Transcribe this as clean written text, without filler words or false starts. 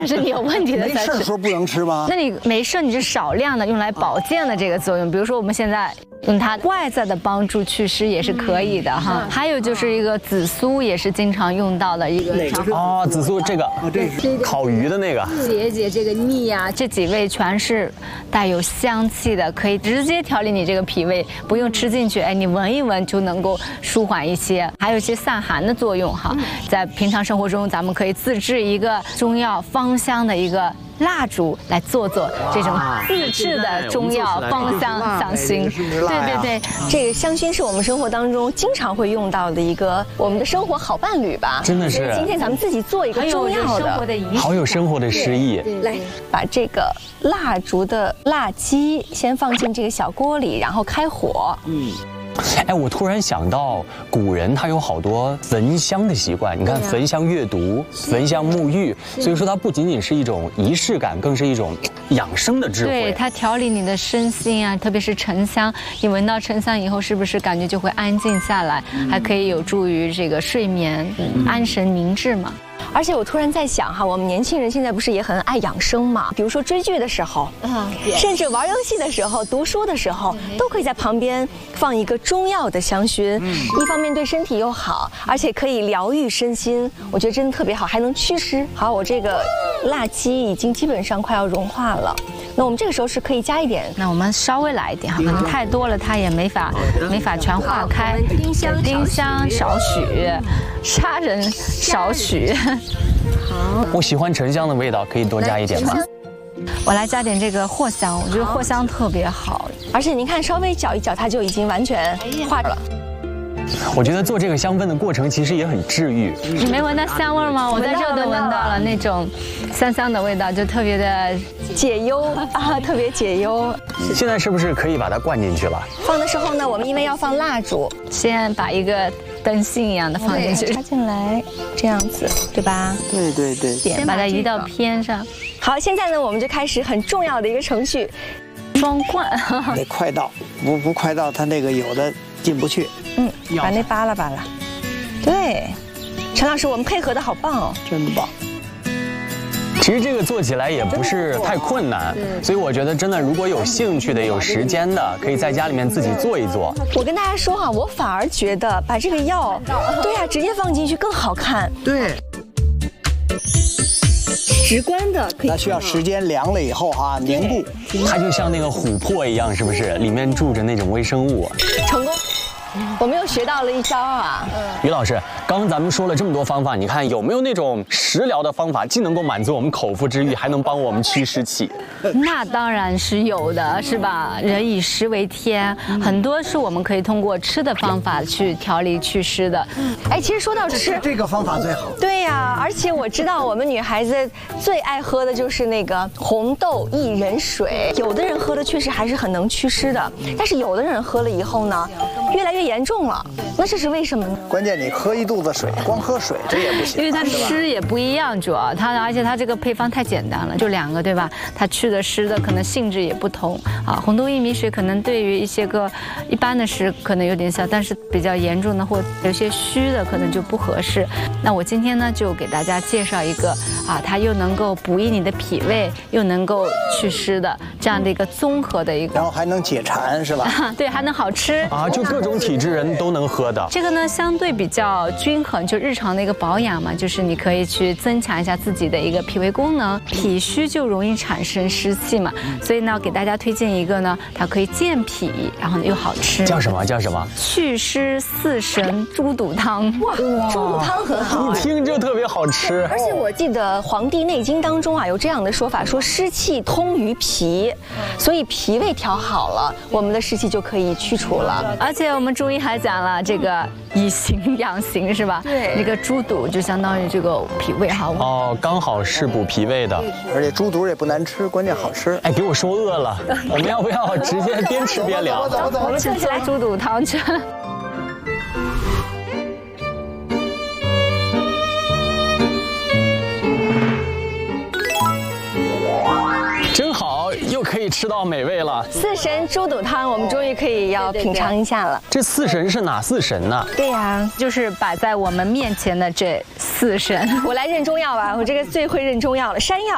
是你有问题的才吃。 没事说不能吃吗？ 那你没事，你是少量的用来保健的这个作用。比如说我们现在用它外在的帮助祛湿也是可以的哈。还有就是一个紫苏，也是经常用到的一个。 哦，紫苏这个，烤鱼的那个。 解这个腻呀，这几味全是带有香气的，可以直接调理你这个脾胃，不用吃进去，哎，你闻一闻就能够舒缓一些。还有一些散寒的作用哈。在平常生活中，咱们可以自制一个中药芳香的一个蜡烛来做这种自制的中药芳香香薰。对， 这个香薰是我们生活当中经常会用到的一个我们的生活好伴侣吧？ 真的是。 今天咱们自己做一个中药的， 好有生活的诗意。 来，把这个蜡烛的蜡基先放进这个小锅里，然后开火。 哎，我突然想到，古人他有好多焚香的习惯。你看，焚香阅读、焚香沐浴，所以说它不仅仅是一种仪式感，更是一种养生的智慧。 对，它调理你的身心啊，特别是沉香，你闻到沉香以后，是不是感觉就会安静下来？还可以有助于这个睡眠、安神明志嘛。 而且我突然在想哈，我们年轻人现在不是也很爱养生嘛？比如说追剧的时候，甚至玩游戏的时候、读书的时候，都可以在旁边放一个中药的香薰，一方面对身体又好，而且可以疗愈身心，我觉得真的特别好，还能祛湿。好，我这个蜡基已经基本上快要融化了，那我们这个时候是可以加一点， 那我们稍微来一点哈，可能太多了它也没法全化开。丁香少许，砂仁少许。 好， 我喜欢沉香的味道，可以多加一点吗？ 我来加点这个藿香，我觉得藿香特别好， 而且您看稍微搅一搅，它就已经完全化了。 我觉得做这个香氛的过程其实也很治愈。 你没闻到香味吗？我在这都闻到了那种香香的味道，就特别的解忧啊，特别解忧。 现在是不是可以把它灌进去了？ 放的时候呢，我们因为要放蜡烛， 先把一个灯芯一样的放进去， 插进来，这样子，对吧？ 对， 先把它移到偏上。 好，现在呢，我们就开始很重要的一个程序， 双灌。 得快倒，不快倒，它那个有的进不去。 把那扒拉扒拉。对，陈老师，我们配合的好棒哦， 真棒。 其实这个做起来也不是太困难，所以我觉得真的，如果有兴趣的、有时间的，可以在家里面自己做一做。 我跟大家说哈，我反而觉得把这个药，对呀，直接放进去更好看。 对， 直观的可以。 那需要时间凉了以后哈，凝固。 它就像那个琥珀一样，是不是？里面住着那种微生物。 成功。我们又学到了一招啊！ 于老师，刚刚咱们说了这么多方法，你看有没有那种食疗的方法，既能够满足我们口腹之欲，还能帮我们祛湿气？ 那当然是有的，是吧？人以食为天，很多是我们可以通过吃的方法去调理祛湿的。 哎，其实说到吃， 这个方法最好。 对呀，而且我知道我们女孩子最爱喝的就是那个红豆薏仁水，有的人喝的确实还是很能祛湿的，但是有的人喝了以后呢，越来越严重了，那这是为什么呢？ 关键你喝一肚子水，光喝水这也不行， 因为它湿也不一样，主要而且它这个配方太简单了，就2个，对吧？它去的湿的可能性质也不同啊。红豆薏米水可能对于一些个一般的湿可能有点效，但是比较严重的或有些虚的可能就不合适。那我今天呢就给大家介绍一个啊，它又能够补益你的脾胃，又能够祛湿的这样的一个综合的一个， 然后还能解馋是吧？ 对，还能好吃啊，就各种体质人都能喝的。 这个呢相对比较均衡，就日常的一个保养嘛，就是你可以去增强一下自己的一个脾胃功能，脾虚就容易产生湿气嘛，所以呢给大家推荐一个呢，它可以健脾，然后又好吃。 叫什么？叫什么？ 祛湿四神猪肚汤。 哇，猪肚汤很好， 一听就特别好吃。 而且我记得《黄帝内经》当中啊有这样的说法，说湿气通于脾，所以脾胃调好了，我们的湿气就可以去除了。 而且我们中医还讲了这个以形养形，是吧？ 对， 那个猪肚就相当于这个脾胃哈。 哦，刚好是补脾胃的， 而且猪肚也不难吃，关键好吃。 哎，给我说饿了，我们要不要直接边吃边聊？ 我们吃起来猪肚汤去。 真好，又可以吃到美味了。 四神猪肚汤，我们终于可以要品尝一下了。 这4神是哪4神呢？ 对呀， 就是摆在我们面前的这4神。 我来认中药吧，我这个最会认中药了。山药